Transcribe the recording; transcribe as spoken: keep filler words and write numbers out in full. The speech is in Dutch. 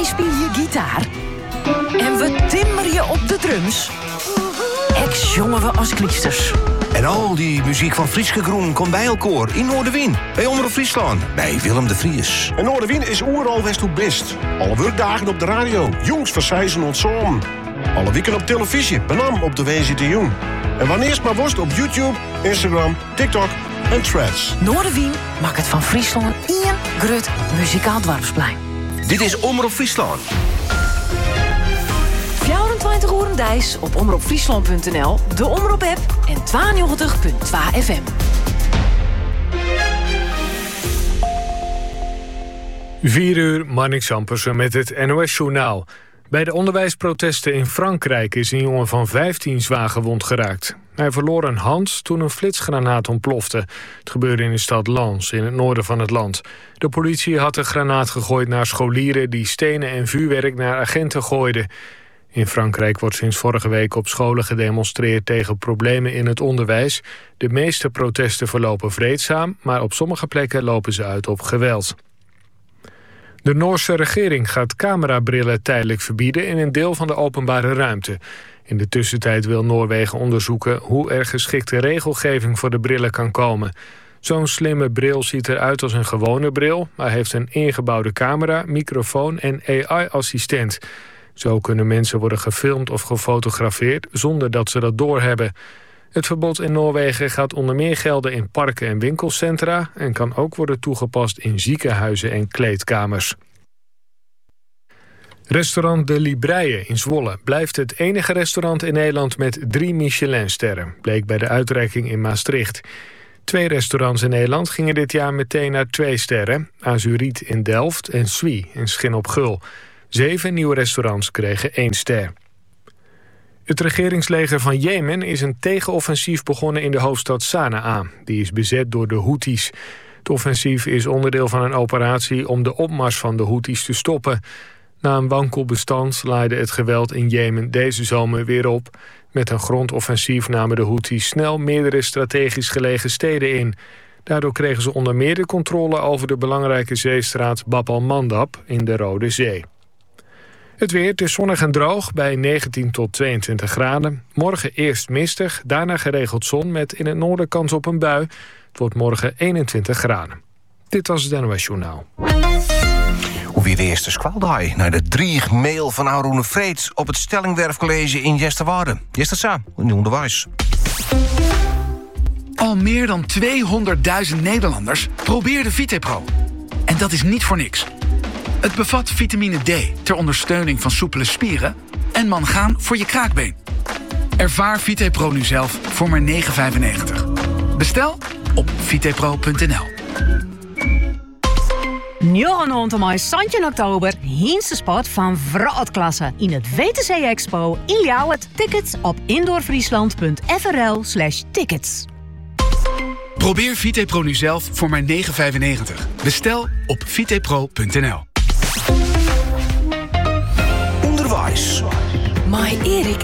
Wie speel je gitaar? En we timmeren je op de drums. Ex jongen we als kliesters. En al die muziek van Frieske Groen komt bij elkaar in Noorderwien. Bij Omroep Friesland, bij Willem de Vries. En Noorderwien is oeral west hoe best. Alle werkdagen op de radio, jongs van Sijzen ontzoom. Alle weken op televisie, benam op de W Z T Jong. En wanneer maar worst op YouTube, Instagram, TikTok en Threads. Noorderwien maakt het van Friesland één grut muzikaal dwarfsplein. Dit is Omroep Friesland. vierentwintig uur dijs op omroepfriesland punt n l, de Omroep-app en tweeënnegentig komma twee F M. Vier uur, Marnix Ampersen met het N O S-journaal. Bij de onderwijsprotesten in Frankrijk is een jongen van vijftien zwaar gewond geraakt. Hij verloor een hand toen een flitsgranaat ontplofte. Het gebeurde in de stad Lens, in het noorden van het land. De politie had een granaat gegooid naar scholieren die stenen en vuurwerk naar agenten gooiden. In Frankrijk wordt sinds vorige week op scholen gedemonstreerd tegen problemen in het onderwijs. De meeste protesten verlopen vreedzaam, maar op sommige plekken lopen ze uit op geweld. De Noorse regering gaat camerabrillen tijdelijk verbieden in een deel van de openbare ruimte. In de tussentijd wil Noorwegen onderzoeken hoe er geschikte regelgeving voor de brillen kan komen. Zo'n slimme bril ziet eruit als een gewone bril, maar heeft een ingebouwde camera, microfoon en A I-assistent. Zo kunnen mensen worden gefilmd of gefotografeerd zonder dat ze dat doorhebben. Het verbod in Noorwegen gaat onder meer gelden in parken en winkelcentra en kan ook worden toegepast in ziekenhuizen en kleedkamers. Restaurant De Libreie in Zwolle blijft het enige restaurant in Nederland met drie Michelinsterren, bleek bij de uitreiking in Maastricht. Twee restaurants in Nederland gingen dit jaar meteen naar twee sterren, Azuriet in Delft en Sui in Schin op Gul. Zeven nieuwe restaurants kregen één ster. Het regeringsleger van Jemen is een tegenoffensief begonnen in de hoofdstad Sanaa. Die is bezet door de Houthis. Het offensief is onderdeel van een operatie om de opmars van de Houthis te stoppen. Na een wankel bestand laaide het geweld in Jemen deze zomer weer op. Met een grondoffensief namen de Houthis snel meerdere strategisch gelegen steden in. Daardoor kregen ze onder meer de controle over de belangrijke zeestraat Bab al-Mandab in de Rode Zee. Het weer, het is zonnig en droog bij negentien tot tweeëntwintig graden. Morgen eerst mistig, daarna geregeld zon met in het noorden kans op een bui. Het wordt morgen eenentwintig graden. Dit was het N O S-journaal. Hoe weer de eerste squaldaai naar de drie mail van Aroene Vreeds op het Stellingwerfcollege in Jesterwaarde. Jestersa, in onderwijs. Al meer dan tweehonderdduizend Nederlanders probeerden VitePro. En dat is niet voor niks. Het bevat vitamine D ter ondersteuning van soepele spieren en mangaan voor je kraakbeen. Ervaar VitePro nu zelf voor maar negen vijfennegentig. Bestel op vitepro punt n l. negenentwintig mei, Santje in oktober, Heinste spot van Vroudklasse in het W T C Expo in Ljouwert. Tickets op indoorfriesland punt f r l slash tickets. Probeer VitePro nu zelf voor maar negen vijfennegentig. Bestel op vitepro punt n l. Onderwijs. Maar Erik